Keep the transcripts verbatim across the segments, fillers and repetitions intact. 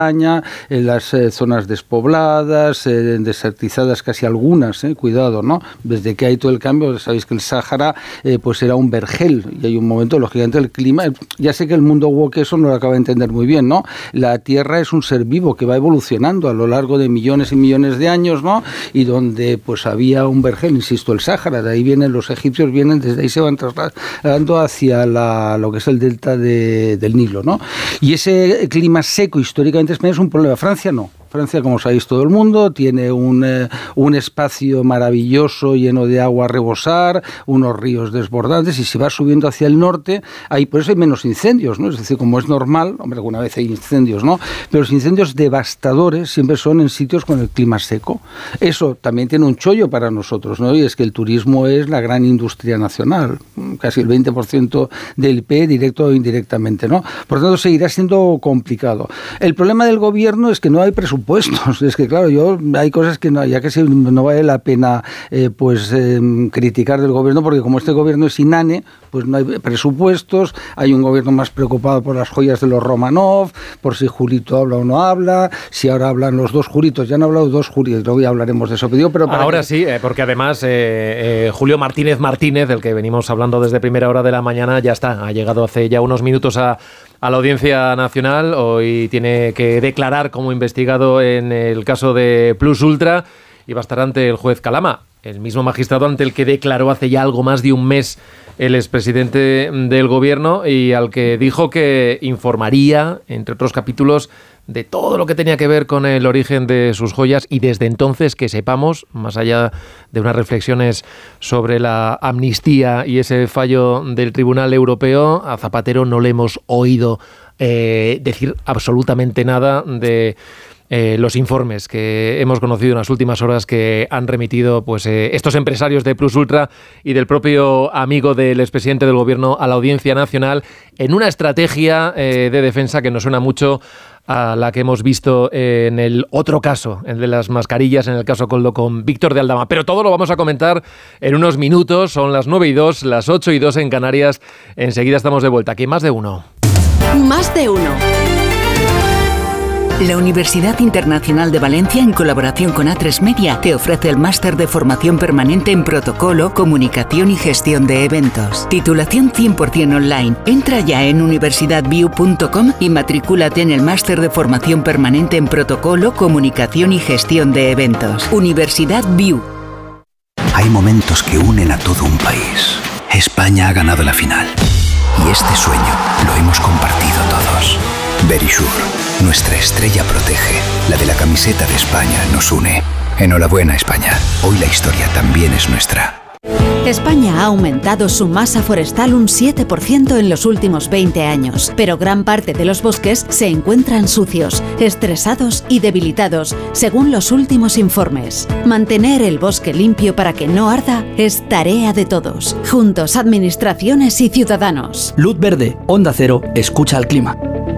en las eh, zonas despobladas, eh, desertizadas casi algunas, eh, cuidado, ¿no? Desde que hay todo el cambio, sabéis que el Sáhara eh, pues era un vergel y hay un momento, lógicamente, el clima, ya sé que el mundo woke eso no lo acaba de entender muy bien, ¿no? La Tierra es un ser vivo que va evolucionando a lo largo de millones y millones de años, ¿no? Y donde pues había un vergel, insisto, el Sáhara, de ahí vienen los egipcios, vienen desde ahí se van trasladando hacia la, lo que es el delta de, del Nilo, ¿no? Y ese clima seco históricamente es un problema. Francia no. Francia, como sabéis todo el mundo, tiene un, eh, un espacio maravilloso lleno de agua a rebosar, unos ríos desbordantes, y si va subiendo hacia el norte, ahí por eso hay menos incendios, ¿no? Es decir, como es normal, hombre, alguna vez hay incendios, ¿no? Pero los incendios devastadores siempre son en sitios con el clima seco. Eso también tiene un chollo para nosotros, ¿no? Y es que el turismo es la gran industria nacional, casi el veinte por ciento del P I B, directo o indirectamente, ¿no? Por lo tanto, seguirá siendo complicado. El problema del gobierno es que no hay presupuesto. Puestos. Es que claro, yo hay cosas que no, ya que sí, no vale la pena eh, pues eh, criticar del gobierno, porque como este gobierno es inane, pues no hay presupuestos, hay un gobierno más preocupado por las joyas de los Romanov, por si Julito habla o no habla, si ahora hablan los dos Julitos, ya han hablado dos Julitos, luego ya hablaremos de eso. Pero pero ahora que... sí, eh, porque además eh, eh, Julio Martínez Martínez, del que venimos hablando desde primera hora de la mañana, ya está, ha llegado hace ya unos minutos a a la Audiencia Nacional. Hoy tiene que declarar como investigado en el caso de Plus Ultra y va a estar ante el juez Calama, el mismo magistrado ante el que declaró hace ya algo más de un mes el expresidente del gobierno y al que dijo que informaría, entre otros capítulos, de todo lo que tenía que ver con el origen de sus joyas, y desde entonces que sepamos, más allá de unas reflexiones sobre la amnistía y ese fallo del Tribunal Europeo, a Zapatero no le hemos oído eh, decir absolutamente nada de Eh, los informes que hemos conocido en las últimas horas que han remitido pues eh, estos empresarios de Plus Ultra y del propio amigo del expresidente del gobierno a la Audiencia Nacional, en una estrategia eh, de defensa que nos suena mucho a la que hemos visto en el otro caso, el de las mascarillas, en el caso Coldo con Víctor de Aldama. Pero todo lo vamos a comentar en unos minutos. Son las nueve y dos, las ocho y dos en Canarias. Enseguida estamos de vuelta. Aquí Más de Uno. Más de Uno. La Universidad Internacional de Valencia, en colaboración con A tres Media, te ofrece el máster de formación permanente en protocolo, comunicación y gestión de eventos. Titulación cien por ciento online. Entra ya en universidad view punto com y matricúlate en el máster de formación permanente en protocolo, comunicación y gestión de eventos. Universidad View. Hay momentos que unen a todo un país. España ha ganado la final. Y este sueño lo hemos compartido todos. Verisure, nuestra estrella protege. La de la camiseta de España nos une. Enhorabuena, España. Hoy la historia también es nuestra. España ha aumentado su masa forestal un siete por ciento en los últimos veinte años, pero gran parte de los bosques se encuentran sucios, estresados y debilitados, según los últimos informes. Mantener el bosque limpio para que no arda es tarea de todos. Juntos, administraciones y ciudadanos. Luz verde, Onda Cero, escucha al clima.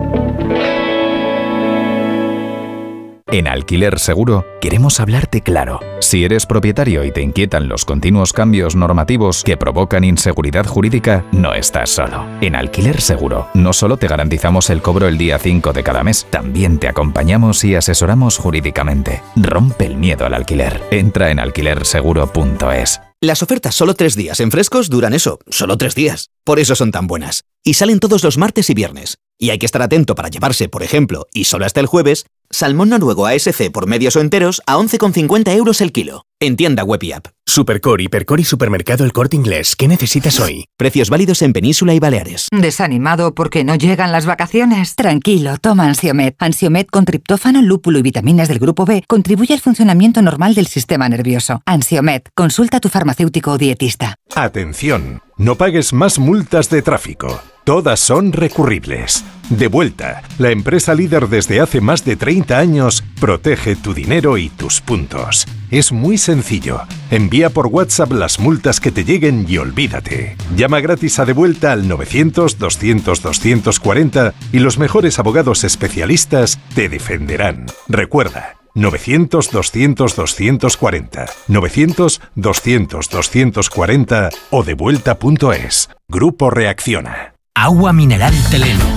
En Alquiler Seguro queremos hablarte claro. Si eres propietario y te inquietan los continuos cambios normativos que provocan inseguridad jurídica, no estás solo. En Alquiler Seguro no solo te garantizamos el cobro el día cinco de cada mes, también te acompañamos y asesoramos jurídicamente. Rompe el miedo al alquiler. Entra en alquiler seguro punto es. Las ofertas solo tres días en Frescos duran eso, solo tres días. Por eso son tan buenas. Y salen todos los martes y viernes. Y hay que estar atento para llevarse, por ejemplo, y solo hasta el jueves, salmón noruego A S C por medios o enteros a once con cincuenta euros el kilo. En tienda web y app. Supercore, Hipercore y Supermercado El Corte Inglés. ¿Qué necesitas hoy? Precios válidos en Península y Baleares. ¿Desanimado porque no llegan las vacaciones? Tranquilo, toma Ansiomed. Ansiomed con triptófano, lúpulo y vitaminas del grupo B contribuye al funcionamiento normal del sistema nervioso. Ansiomed, consulta a tu farmacéutico o dietista. Atención, no pagues más multas de tráfico. Todas son recurribles. Devuelta, la empresa líder desde hace más de treinta años, protege tu dinero y tus puntos. Es muy sencillo. Envía por WhatsApp las multas que te lleguen y olvídate. Llama gratis a Devuelta al novecientos, doscientos, doscientos cuarenta y los mejores abogados especialistas te defenderán. Recuerda, novecientos, doscientos, doscientos cuarenta, novecientos, doscientos, doscientos cuarenta o devuelta punto es. Grupo Reacciona. Agua mineral Teleno.